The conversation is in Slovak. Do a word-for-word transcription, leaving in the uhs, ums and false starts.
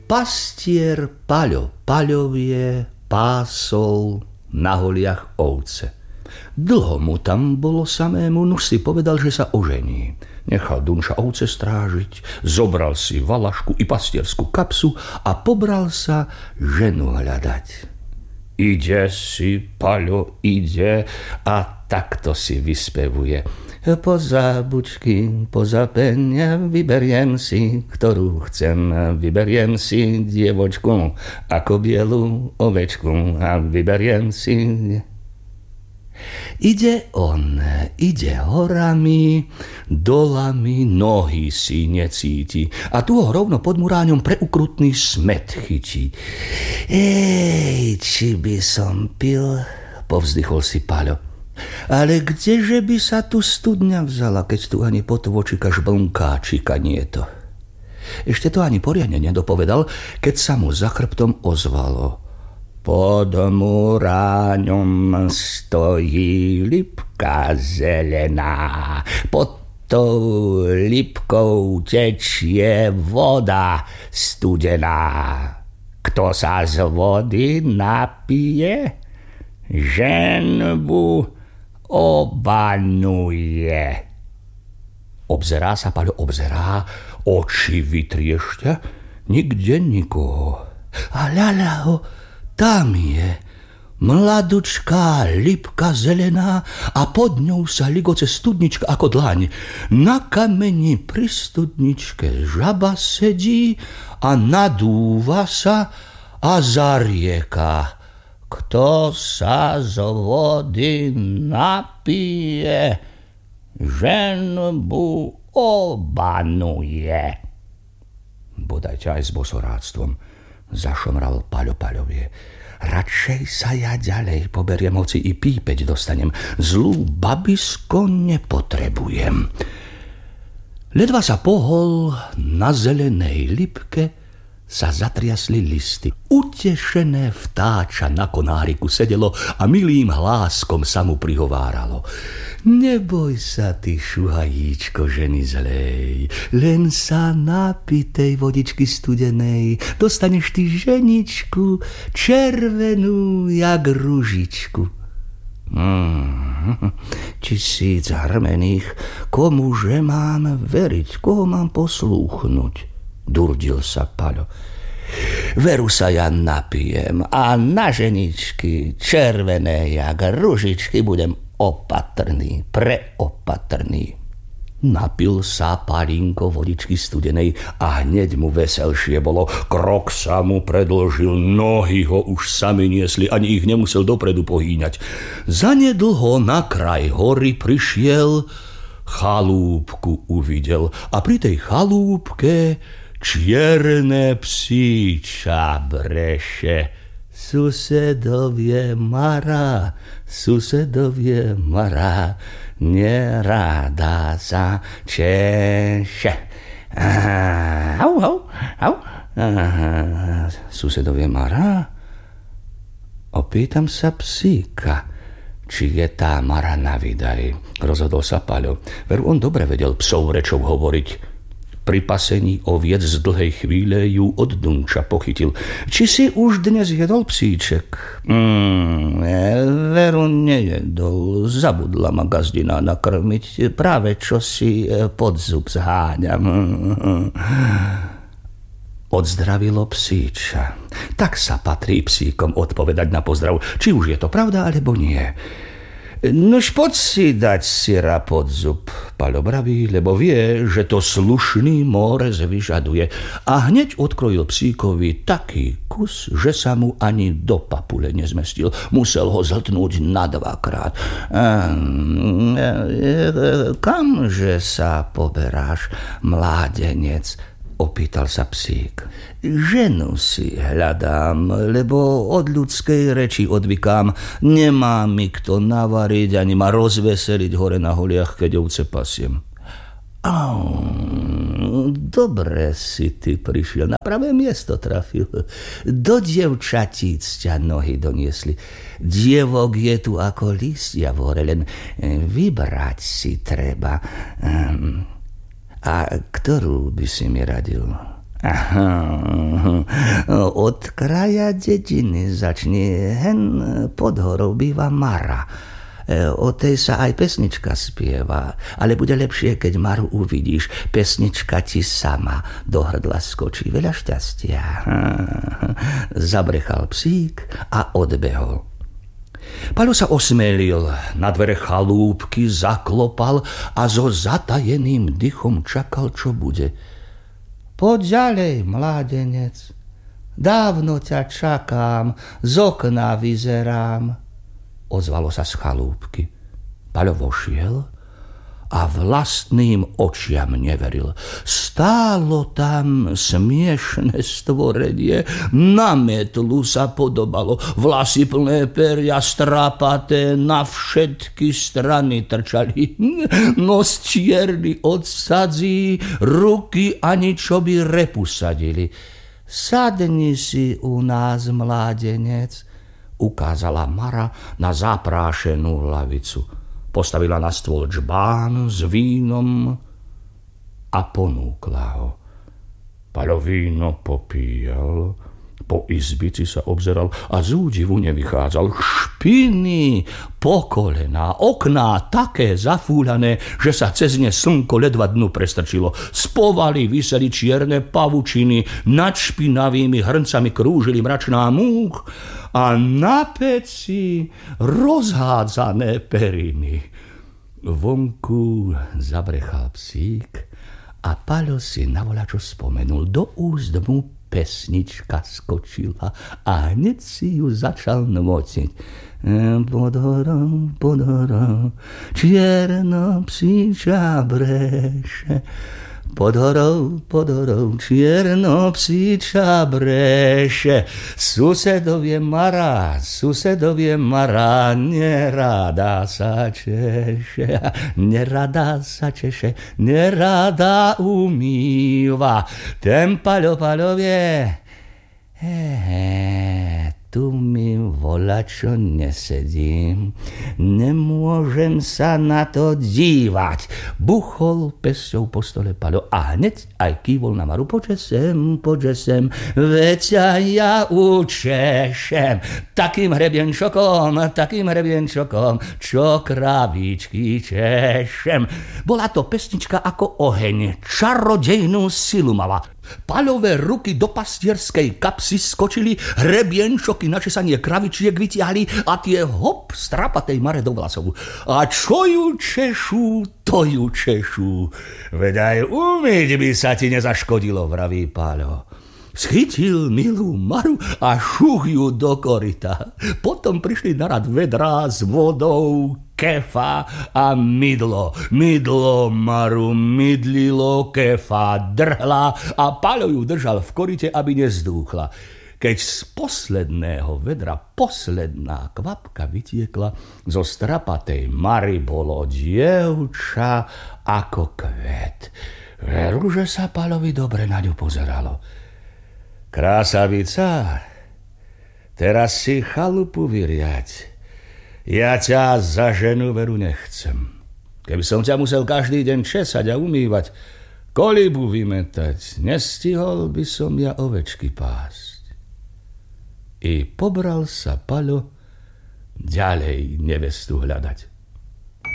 pastier Paľo Paľovie pásol na holiach ovce. Dlho mu tam bolo samému, nuž si povedal, že sa ožení. Nechal Dunša ovce strážiť, zobral si valašku i pastierskú kapsu a pobral sa ženu hľadať. Ide si, Paľo, ide a takto si vyspevuje. Poza bučky, poza penia, vyberiem si, ktorú chcem. Vyberiem si dievočku, ako bielu ovečku a vyberiem si... Ide on, ide horami, dolami, nohy si necíti a tu ho rovno pod muráňom preukrutný smet chytí. Ej, či by som pil, povzdychol si Paľo. Ale kdeže by sa tu studňa vzala, keď tu ani potvočika žblnká, čika nie to. Ešte to ani poriadne nedopovedal, keď sa mu za chrbtom ozvalo. Pod muráňom stojí lipka zelená, pod tou lipkou tečie voda studená. Kto sa z vody napije, ženbu obanuje. Obzerá sa Paľo, obzerá, oči vytriešťa, nikde nikoho. A ľaľa ho, tam je mladučká lipka zelená a pod ňou sa ligoce studnička ako dlaň. Na kameni pri studničke žaba sedí a nadúva sa a zarieka. Kto sa z vody napije, ženbu obanuje. Bodajte aj s bosoráctvom, zašomral Paľo Paľovie. Radšej sa ja ďalej poberiem, hoci i pípeť dostanem. Zlú babisko nepotrebujem. Ledva sa pohol, na zelenej lipke sa zatriasli listy. Utešené vtáča na konáriku sedelo a milým hláskom sa mu prihováralo. Neboj sa, ty šuhajíčko ženy zlej, len sa napí tej vodičky studenej, dostaneš ty ženičku červenú jak ružičku. Hmm, tisíc hrmených, komuže mám veriť, koho mám poslúchnuť? Durdil sa Paľo. Veru sa ja napijem a na ženičky červené jak ružičky budem opatrný, preopatrný. Napil sa Palinko vodičky studenej a hneď mu veselšie bolo. Krok sa mu predĺžil, nohy ho už sami niesli, ani ich nemusel dopredu pohýňať. Zanedlho na kraj hory prišiel, chalúbku uvidel a pri tej chalúbke čierne psíča breše. Susedovie mará, susedovie mará, nerada sa češe. Au, au, au. Susedovie mará? Opýtam sa psíka, či je tá mara na výdaj. Rozhodol sa Paľo. Veru on dobre vedel psov rečou hovoriť. Pri pasení oviec z dlhej chvíle ju od Dunča pochytil. Či si už dnes jedol, psíček? Mm, veru nejedol. Zabudla ma gazdina nakrmiť. Práve čo si pod zub zháňam. Odzdravilo psíča. Tak sa patrí psíkom odpovedať na pozdrav, či už je to pravda, alebo nie. Nož poď si dať syra pod zub, Paľo vraví, lebo vie, že to slušný mórez vyžaduje. A hneď odkrojil psíkovi taký kus, že sa mu ani do papule nezmestil. Musel ho zhltnúť na dvakrát. Kamže sa poberáš, mládenec? Opýtal sa psík. Ženu si hľadám, lebo od ľudskej reči odvykám. Nemá mi kto navariť, ani ma rozveseliť hore na holiach, keď ovce pasiem. Oh, dobre si ty prišiel, na pravé miesto trafil. Do dievčatíc ťa nohy doniesli. Dievok je tu ako listia v hore, len vybrať si treba. Um, A ktorú by si mi radil? Aha, od kraja dediny začne, hen pod horou býva Mara. O tej sa aj pesnička spieva, ale bude lepšie, keď Maru uvidíš. Pesnička ti sama do hrdla skočí. Veľa šťastia. Zabrechal psík a odbehol. Paľo sa osmelil, na dvere chalúbky zaklopal a so zatajeným dychom čakal, čo bude. Poď ďalej, mládenec, dávno ťa čakám, z okna vyzerám. Ozvalo sa z chalúbky. Paľo vošiel a vlastným očiam neveril. Stálo tam smiešne stvorenie, na metlu sa podobalo, vlasy plné peria, strapaté, na všetky strany trčali, nos čierny od sadzí, ruky ani čo by repu sadili. Sadni si u nás, mládenec, ukázala Mara na zaprášenú lavicu. Postavila na stôl džbán s vínom a ponúkla ho. Paľo víno popíjal, po izbici sa obzeral a z údivu nevychádzal. Špiny po kolená, okná také zafúľané, že sa cez ne slnko ledva dnu prestrčilo. Z povaly viseli čierne pavučiny, nad špinavými hrncami krúžili mračná múch a na peci rozhádzané periny. Vonku zabrechal psík a Paľo si na voľačo spomenul. Do úst mu pesnička skočila a hneď si ju začal nmociť. Pod horou, pod horou, čierno psíča breše. Pod horou, pod horou, čierno psíča breše. Susedovie Mara, susedovie Mara, nerada sa češe, nerada sa češe, nerada umýva. Ten Paľo Paľovie, hehe, tu mi volačo nesedím, nemôžem sa na to dívať. Buchol pesťou po stole Paľo a hneď aj kývol na Maru. Poďže sem, poďže sem, veď ja učešem. Takým hrebienčokom, takým hrebienčokom, čo kravíčky češem. Bola to pesnička ako oheň, čarodejnú silu mala. Paľové ruky do pastierskej kapsy skočili, hrebienčoky na česanie kravičiek vytiahli a tie hop strapatej Mare do vlasov. A čo ju češu, to ju češu. Veď aj umyť by sa ti nezaškodilo, vraví Paľo. Schytil milú Maru a šuch ju do koryta. Potom prišli na rad vedrá s vodou, kefa a mydlo. Mydlo Maru mydlilo, kefa drhla a Paľo ju držal v koryte, aby nezdúchla. Keď z posledného vedra posledná kvapka vytiekla, zo strapatej Mary bolo dievča ako kvet. Veru, že sa Paľovi dobre na ňu pozeralo. Krásavica, teraz si chalupu vyriať. Ja ťa za ženu veru nechcem. Keby som ťa musel každý deň česať a umývať, kolibu vymetať, nestihol by som ja ovečky pásť. I pobral sa Paľo ďalej nevestu hľadať.